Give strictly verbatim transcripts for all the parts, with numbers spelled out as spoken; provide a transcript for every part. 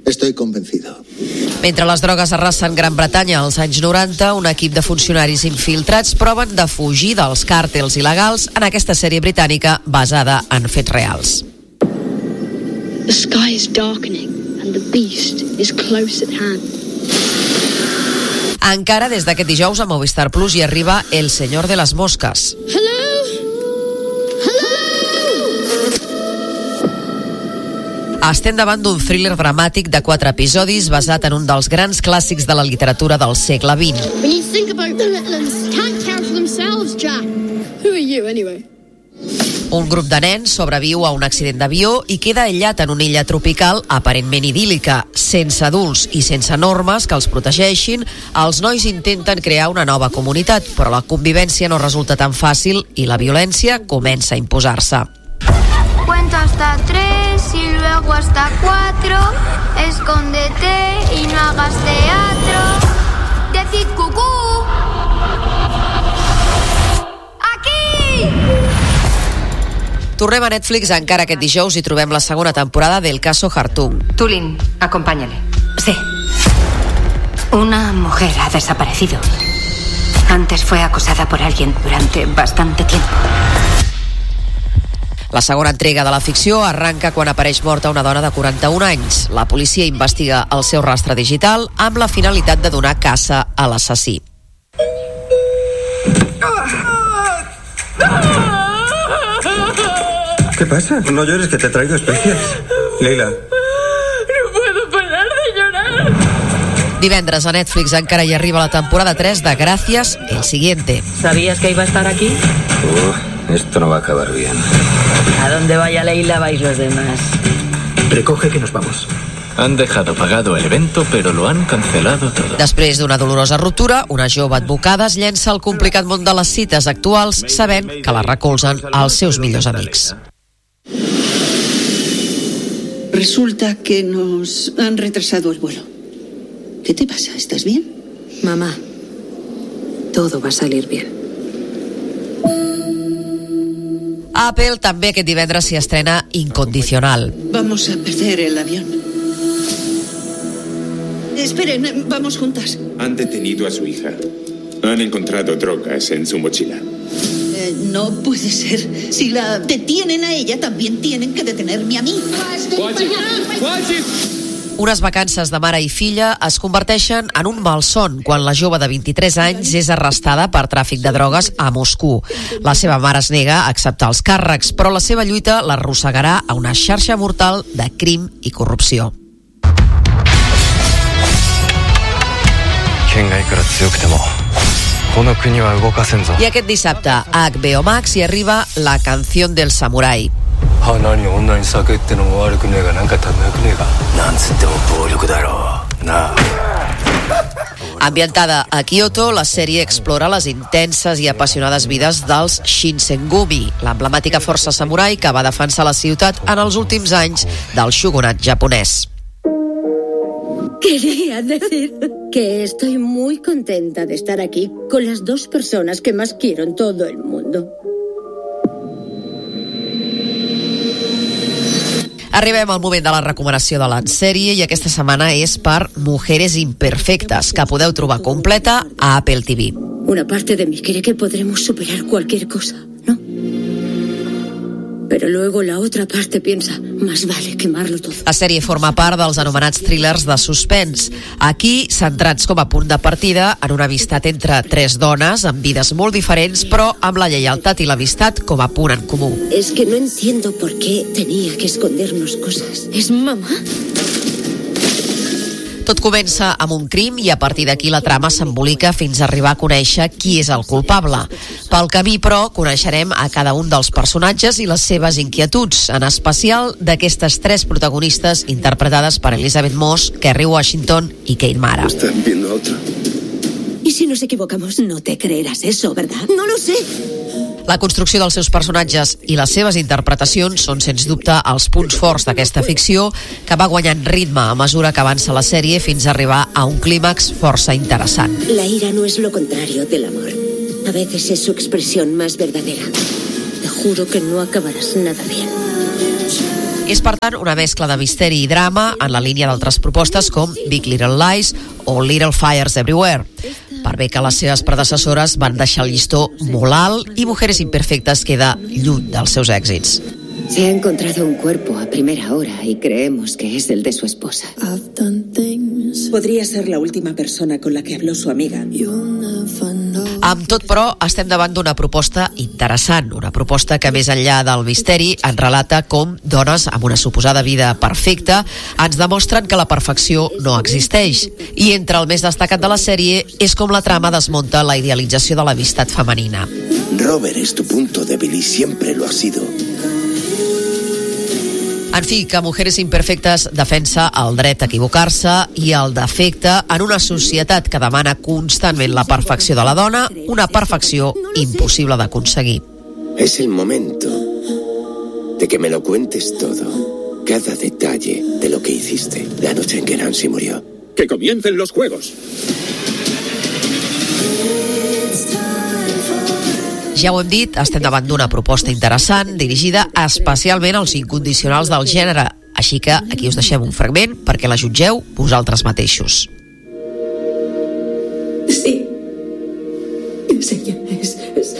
Estoy convencido. Mentre les drogues arrasen Gran Bretanya als anys noranta, un equip de funcionaris infiltrats proven de fugir dels càrtels il·legals en aquesta sèrie britànica basada en fets reals. The sky is darkening and the beast is close at hand. Encara des d'aquest dijous a Movistar Plus hi arriba El Señor de las Moscas. Hello? Estem davant d'un thriller dramàtic de quatre episodis basat en un dels grans clàssics de la literatura del segle vint. When you think about the little uns can't care for themselves, Jack. Who are you, anyway? Un grup de nens sobreviu a un accident d'avió i queda aïllat en una illa tropical aparentment idíl·lica. Sense adults i sense normes que els protegeixin, els nois intenten crear una nova comunitat, però la convivència no resulta tan fàcil i la violència comença a imposar-se. Cuento hasta tres y luego hasta cuatro. Escóndete y no hagas teatro. Decid cucú. Aquí! Tornem a Netflix encara aquest dijous i trobem la segona temporada del caso Khartoum. Tulin, acompáñale. Sí. Una mujer ha desaparecido. Antes fue acosada por alguien durante bastante tiempo. La segona entrega de la ficció arranca quan apareix morta una dona de quaranta-un anys. La policia investiga el seu rastre digital amb la finalitat de donar caça a l'assassí. ¿Qué pasa? No llores, que te traigo especias. Leila. No puedo parar de llorar. Divendres a Netflix encara hi arriba la temporada tres de Gracias, el siguiente. ¿Sabías que iba a estar aquí? Uh, esto no va a acabar bien. A donde vaya Leila vais los demás. Recoge que nos vamos. Han dejado pagado el evento, pero lo han cancelado todo. Després d'una dolorosa ruptura, una jove advocada es llença al complicat món de les cites actuals, sabent que la recolzen els seus millors amics. Resulta que nos han retrasado el vuelo. ¿Qué te pasa? ¿Estás bien? Mamá, todo va a salir bien. A Apple també aquest divendres s'hi estrena Incondicional. Vamos a perder el avión. Esperen, vamos juntas. Han detenido a su hija. Han encontrado drogas en su mochila. Eh, no puede ser. Si la detienen a ella, también tienen que detenerme a mí. Unes vacances de mare i filla es converteixen en un malson quan la jove de vint-i-tres anys és arrestada per tràfic de drogues a Moscou. La seva mare es nega a acceptar els càrrecs, però la seva lluita l'arrossegarà a una xarxa mortal de crim i corrupció. I aquest dissabte a H B O Max hi arriba La Canción del Samurai. Ambientada a Kyoto, la sèrie explora les intenses i apassionades vides dels Shinsengumi, l'emblemàtica força samurai que va defensar la ciutat en els últims anys del shogunat japonès. Quería decir que estoy muy contenta de estar aquí con las dos personas que más quiero en todo el mundo. Arribem al moment de la recomanació de la sèrie i aquesta setmana és per Mujeres Imperfectes, que podeu trobar completa a Apple T V. Una parte de mí cree que podremos superar cualquier cosa, ¿no? Pero luego la otra parte piensa, más vale quemarlo todo. La sèrie forma part dels anomenats thrillers de suspens. Aquí, centrats com a punt de partida en una amistat entre tres dones amb vides molt diferents, però amb la lleialtat i l'amistat com a punt en comú. Es que no entiendo por qué tenía que escondernos cosas. ¿Es mamá? Tot comença amb un crim i a partir d'aquí la trama s'embolica fins a arribar a conèixer qui és el culpable. Pel camí, però, coneixerem a cada un dels personatges i les seves inquietuds, en especial d'aquestes tres protagonistes interpretades per Elizabeth Moss, Kerry Washington i Kate Mara. ¿Están viendo a otro? ¿Y si nos equivocamos? No te creerás eso, ¿verdad? No lo sé. La construcció dels seus personatges i les seves interpretacions són, sens dubte, els punts forts d'aquesta ficció, que va guanyant ritme a mesura que avança la sèrie fins a arribar a un clímax força interessant. La ira no es lo contrario del amor. A veces es su expresión más verdadera. Te juro que no acabarás nada bien. És, per tant, una mescla de misteri i drama en la línia d'altres propostes com Big Little Lies o Little Fires Everywhere. Per bé que les seves predecessores van deixar el llistó molt alt i Mujeres Imperfectes queda lluny dels seus èxits. Se ha encontrado un cuerpo a primera hora y creemos que es el de su esposa. Podría ser la última persona con la que habló su amiga. Amb tot, però, estem davant d'una proposta interessant, una proposta que, més enllà del misteri, ens relata com dones amb una suposada vida perfecta ens demostren que la perfecció no existeix. I entre el més destacat de la sèrie és com la trama desmunta la idealització de l'amistat femenina. Robert es tu punto débil y siempre lo ha sido. En fi, que Mujeres Imperfectes defensa el dret a equivocar-se i el defecte en una societat que demana constantment la perfecció de la dona, una perfecció impossible d'aconseguir. Es el momento de que me lo cuentes todo, cada detalle de lo que hiciste la noche en que Nancy murió. ¡Que comiencen los juegos! Ja ho hem dit, estem davant d'una proposta interessant, dirigida especialment als incondicionals del gènere. Així que aquí us deixem un fragment perquè la jutgeu vosaltres mateixos. Sí. Es ella, es... es...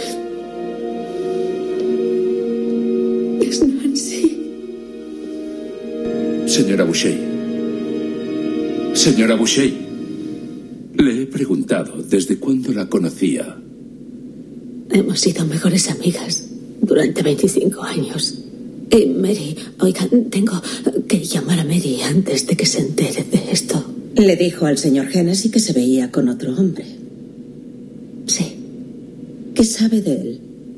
es Nancy. Señora Boucher. Señora Boucher. Le he preguntado desde cuándo la conocía. Hemos sido mejores amigas durante veinticinco años. Y Mary, oigan, tengo que llamar a Mary antes de que se entere de esto. Le dijo al señor Hennessy que se veía con otro hombre. Sí. ¿Qué sabe de él?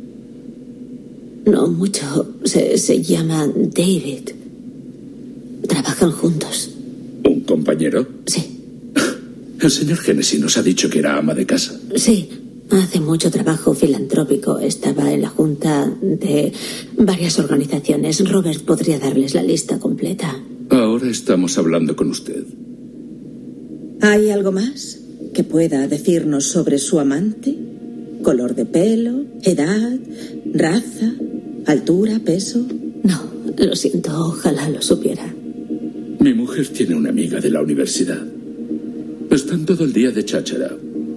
No mucho. Se, se llama David. Trabajan juntos. ¿Un compañero? Sí. El señor Hennessy nos ha dicho que era ama de casa. Sí. Hace mucho trabajo filantrópico. Estaba en la junta de varias organizaciones. Robert podría darles la lista completa. Ahora estamos hablando con usted. ¿Hay algo más que pueda decirnos sobre su amante? ¿Color de pelo? ¿Edad? ¿Raza? ¿Altura? ¿Peso? No, lo siento. Ojalá lo supiera. Mi mujer tiene una amiga de la universidad. Están todo el día de cháchara.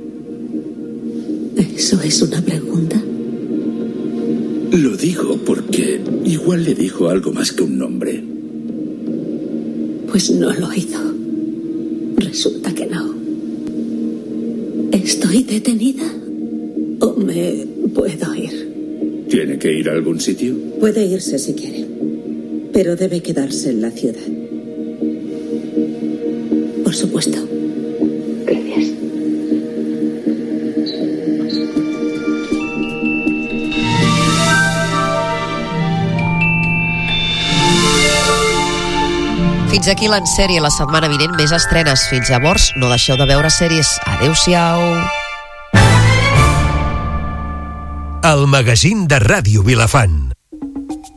¿Eso es una pregunta? Lo digo porque igual le dijo algo más que un nombre. Pues no lo hizo. Resulta que no. ¿Estoy detenida? ¿O me puedo ir? ¿Tiene que ir a algún sitio? Puede irse si quiere, pero debe quedarse en la ciudad. Por supuesto. Gracias. Fins aquí l'ensèrie la setmana vinent, més estrenes. Fins llavors, no deixeu de veure sèries. Adéu-siau. El magazín de Ràdio Vilafant.